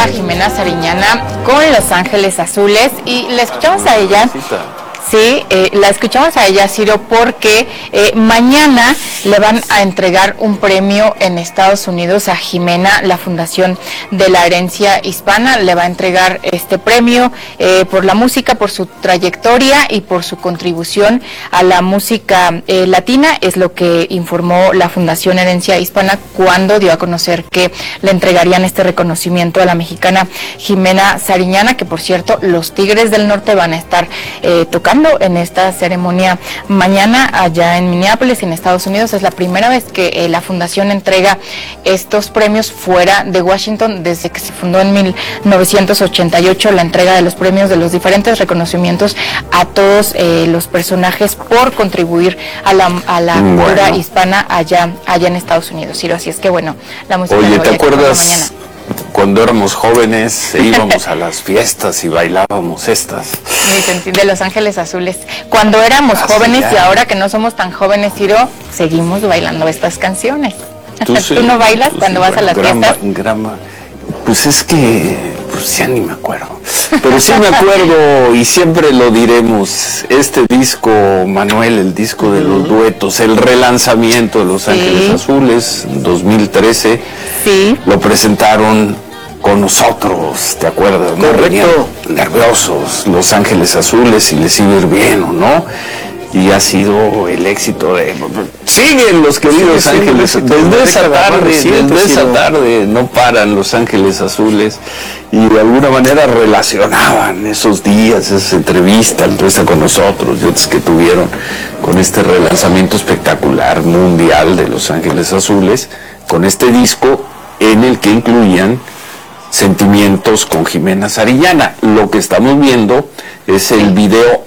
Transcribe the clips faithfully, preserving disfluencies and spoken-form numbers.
a Jimena Sariñana con Los Ángeles Azules y la escuchamos a ella. Sí, eh, la escuchamos a ella, Ciro, porque eh, mañana le van a entregar un premio en Estados Unidos a Jimena. La Fundación de la Herencia Hispana le va a entregar este premio eh, por la música, por su trayectoria y por su contribución a la música eh, latina. Es lo que informó la Fundación Herencia Hispana cuando dio a conocer que le entregarían este reconocimiento a la mexicana Jimena Sariñana, que por cierto los Tigres del Norte van a estar eh, tocando en esta ceremonia mañana allá en Minneapolis, en Estados Unidos. Es la primera vez que eh, la fundación entrega estos premios fuera de Washington desde que se fundó en mil novecientos ochenta y ocho, la entrega de los premios, de los diferentes reconocimientos a todos eh, los personajes por contribuir a la, a la bueno. cultura hispana allá, allá en Estados Unidos, Ciro. Así es que bueno, la música. Oye, ¿te acuerdas cuando éramos jóvenes e íbamos a las fiestas y bailábamos estas? De Los Ángeles Azules. Cuando éramos Así jóvenes ya. Y ahora que no somos tan jóvenes, Ciro, seguimos bailando estas canciones. ¿Tú, sí, ¿Tú no bailas tú cuando sí, vas bueno, a las grama, fiestas? Grama. Pues es que, pues ya ni me acuerdo. Pero sí me acuerdo y siempre lo diremos. Este disco, Manuel, el disco de los duetos, el relanzamiento de Los Ángeles sí. Azules, dos mil trece, sí. Lo presentaron con nosotros, ¿te acuerdas? ¿No? Correcto. Nerviosos, Los Ángeles Azules, y les iba a ir bien o no. Y ha sido el éxito de... Siguen los queridos sí, Ángeles, desde esa tarde, desde esa tarde no paran Los Ángeles Azules, y de alguna manera relacionaban esos días, esa entrevista, entrevista con nosotros y otras que tuvieron con este relanzamiento espectacular mundial de Los Ángeles Azules, con este disco en el que incluían Sentimientos con Jimena Sariñana. Lo que estamos viendo es el video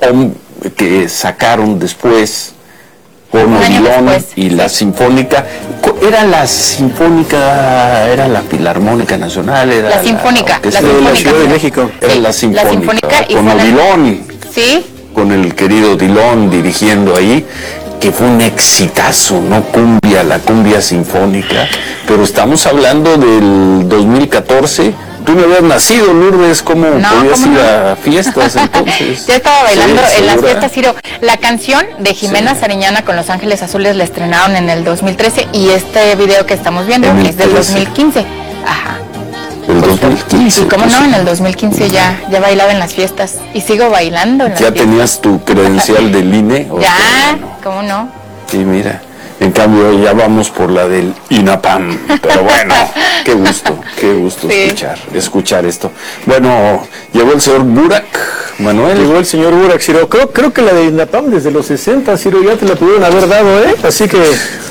que sacaron después con Odilon y la Sinfónica. Era la Sinfónica, era la Filarmónica Nacional, era la Sinfónica, la, la, la, Sinfónica. la Ciudad de México. Era sí, la Sinfónica, la Sinfónica con Odilon, sí, con el querido Odilon dirigiendo ahí, que fue un exitazo, no cumbia, la cumbia sinfónica, pero estamos hablando del dos mil catorce. Tú no habías nacido, Lourdes, ¿cómo no, podías ¿cómo ir no? a fiestas entonces? Yo estaba bailando sí, en las fiestas, Ciro. La canción de Jimena sí. Sariñana con Los Ángeles Azules la estrenaron en el dos mil trece y este video que estamos viendo es del dos mil quince. Ajá. El dos mil quince. Y cómo no, en el dos mil quince ya, ya bailaba en las fiestas y sigo bailando en las ¿Ya fiestas. tenías tu credencial del I N E? Ya, no? ¿Cómo no? Sí, mira. En cambio, ya vamos por la del INAPAM. Pero bueno, qué gusto, qué gusto sí. escuchar, escuchar esto. Bueno, llegó el señor Burak, Manuel. Llegó el señor Burak, Ciro. Creo, creo que la de INAPAM desde los sesenta, Ciro, ya te la pudieron haber dado, ¿eh? Así que,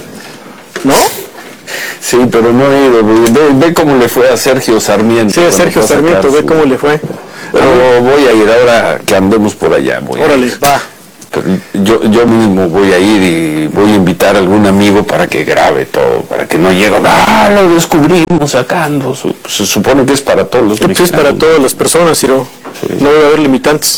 ¿no? Sí, pero no he ido. Ve, ve cómo le fue a Sergio Sarmiento. Sí, a Sergio Sarmiento, ve cómo le fue. Pero voy a ir ahora que andemos por allá. Voy Órale, va. Yo, yo mismo voy a ir y voy a invitar a algún amigo para que grabe todo, para que no llegue, ah, lo descubrimos sacando. Se supone que es para todos los mexicanos. Es para todas las personas, Ciro. Sí. No debe haber limitantes.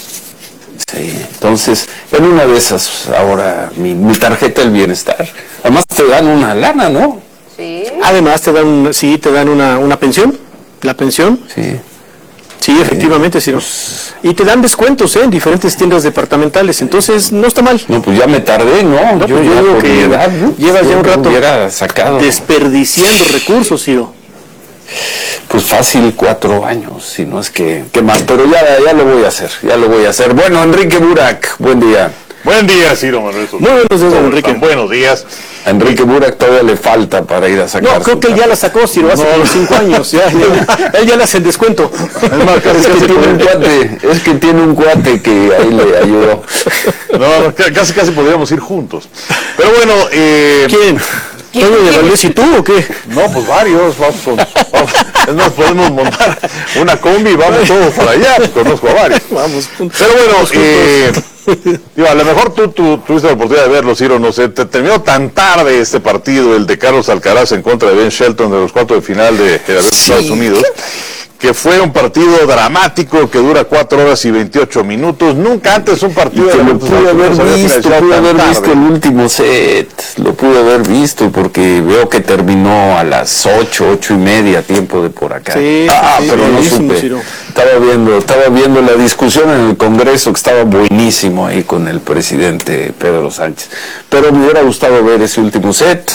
Sí, entonces, en una de esas, ahora, mi, mi tarjeta del bienestar, además te dan una lana, ¿no? Sí. Además te dan, sí, te dan una, una pensión, la pensión. Sí. Sí, efectivamente, Ciro. Pues, y te dan descuentos ¿eh? en diferentes tiendas departamentales, entonces no está mal. No, pues ya me tardé, ¿no? no yo, yo digo que edad, ¿no? Llevas ya un rato sacado. desperdiciando recursos, Ciro. Pues fácil, cuatro años, si no es que, que más, pero ya, ya lo voy a hacer, ya lo voy a hacer. Bueno, Enrique Burak, buen día. Buen día, Ciro Manuel. Muy buenos días, Enrique. Buenos días. A Enrique Burak todavía le falta para ir a sacar. No, creo que él ya la sacó, Ciro, hace no, cinco años. Ya, ya, él ya le hace el descuento. Es, más, es, que tiene un cuate, es que tiene un cuate que ahí le ayudó. No, casi casi podríamos ir juntos. Pero bueno, eh... ¿quién? ¿Toño de Valdés y tú o qué? No, pues varios, vamos con, vamos, es más, podemos montar una combi y vamos todos para allá, pues conozco a varios. Vamos, pero bueno, eh, digo, a lo mejor tú, tú tuviste la oportunidad de verlo, Ciro, no sé, te terminó tan tarde este partido, el de Carlos Alcaraz en contra de Ben Shelton de los cuartos de final de, de sí. Estados Unidos, que fue un partido dramático que dura cuatro horas y veintiocho minutos. Nunca antes un partido y que de lo pude haber visto, pude haber tarde. visto el último set, lo pude haber visto porque veo que terminó a las ocho, ocho y media, tiempo de por acá. Sí, ah, sí, pero no supe. Ciro. Estaba viendo, estaba viendo la discusión en el Congreso, que estaba buenísimo ahí con el presidente Pedro Sánchez. Pero me hubiera gustado ver ese último set.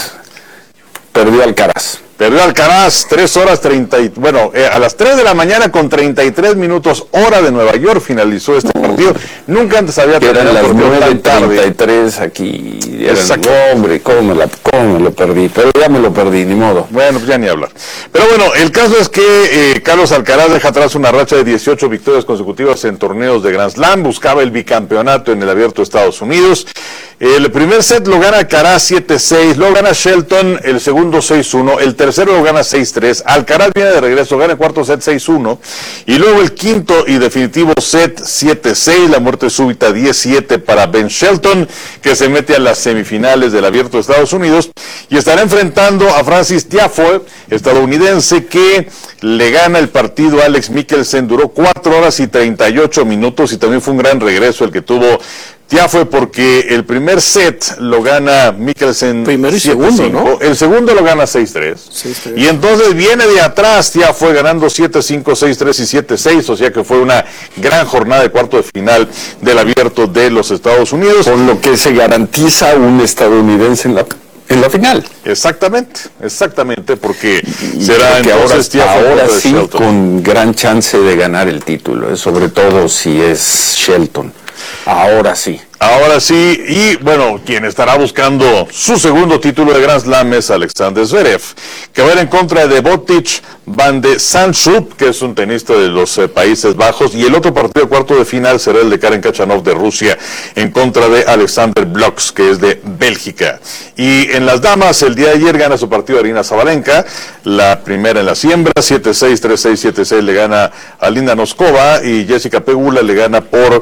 Perdió Alcaraz. Perdió Alcaraz, tres horas treinta, y, bueno, eh, a las tres de la mañana con treinta y tres minutos, hora de Nueva York, finalizó este partido. Nunca antes había que eran las nueve treinta y tres aquí. Exacto. Eran, hombre, ¿cómo me, la, cómo me lo perdí? Pero ya me lo perdí, ni modo. Bueno, pues ya ni hablar. Pero bueno, el caso es que eh, Carlos Alcaraz deja atrás una racha de dieciocho victorias consecutivas en torneos de Grand Slam. Buscaba el bicampeonato en el Abierto de Estados Unidos. El primer set lo gana Alcaraz siete seis, luego gana Shelton el segundo seis uno, el tercero lo gana seis tres, Alcaraz viene de regreso, gana el cuarto set seis uno, y luego el quinto y definitivo set siete seis, la muerte súbita diez siete para Ben Shelton, que se mete a las semifinales del Abierto de Estados Unidos, y estará enfrentando a Francis Tiafoe, estadounidense, que le gana el partido a Alex Michelsen. Duró cuatro horas y treinta y ocho minutos, y también fue un gran regreso el que tuvo Tiafoe, porque el primer set lo gana Michelsen primero y segundo, ¿no? El segundo lo gana seis tres. Y entonces viene de atrás Tiafoe ganando siete cinco, seis tres y siete seis, o sea que fue una gran jornada de cuarto de final del Abierto de los Estados Unidos. Con lo que se garantiza un estadounidense en la en la final. Exactamente, exactamente, porque y será que ahora, ahora sí Shelton. Con gran chance de ganar el título, eh, sobre todo si es Shelton. Ahora sí. Ahora sí, y bueno, quien estará buscando su segundo título de Grand Slam es Alexander Zverev, que va a ir en contra de Botic van de Zandschulp, que es un tenista de los eh, Países Bajos, y el otro partido de cuarto de final será el de Karen Khachanov de Rusia en contra de Alexander Bloks, que es de Bélgica. Y en las damas, el día de ayer gana su partido Aryna Sabalenka, la primera en la siembra, siete seis, tres seis, siete seis le gana a Linda Noskova, y Jessica Pegula le gana por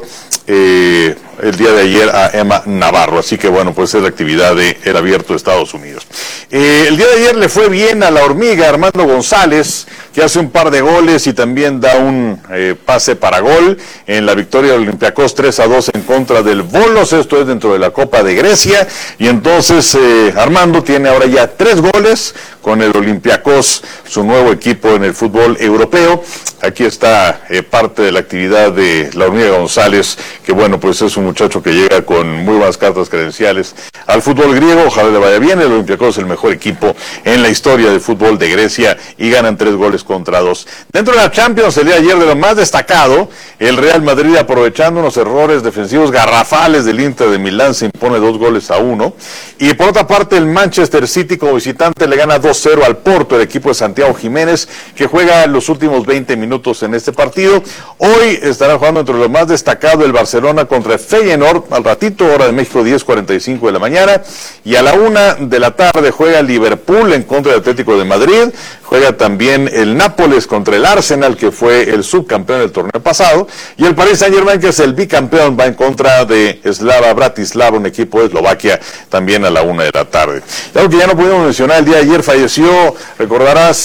eh, el día de ayer a Emma Navarro. Así que bueno, pues es la actividad del Abierto de Estados Unidos. Eh, el día de ayer le fue bien a la hormiga Armando González, que hace un par de goles y también da un eh, pase para gol en la victoria del Olympiacos tres a dos en contra del Volos. Esto es dentro de la Copa de Grecia, y entonces eh, Armando tiene ahora ya tres goles con el Olympiacos, su nuevo equipo en el fútbol europeo. Aquí está eh, parte de la actividad de la hormiga González, que bueno, pues es un muchacho que llega con muy buenas cartas credenciales al fútbol griego. Ojalá le vaya bien. El Olympiacos es el mejor equipo en la historia del fútbol de Grecia y ganan tres goles contra dos. Dentro de la Champions, el día de ayer, de lo más destacado, el Real Madrid, aprovechando unos errores defensivos garrafales del Inter de Milán, se impone dos goles a uno. Y por otra parte, el Manchester City como visitante le gana dos cero al Porto, el equipo de Santiago Jiménez, que juega los últimos veinte minutos en este partido. Hoy estará jugando entre lo más destacado el Barcelona contra Feyenoord, al ratito, hora de México, diez cuarenta y cinco de la mañana, y a la una de la tarde juega Liverpool en contra del Atlético de Madrid. Juega también el Nápoles contra el Arsenal, que fue el subcampeón del torneo pasado, y el Paris Saint-Germain, que es el bicampeón, va en contra de Slava Bratislava, un equipo de Eslovaquia, también a la una de la tarde. Algo que ya no pudimos mencionar, el día de ayer falleció, recordarás,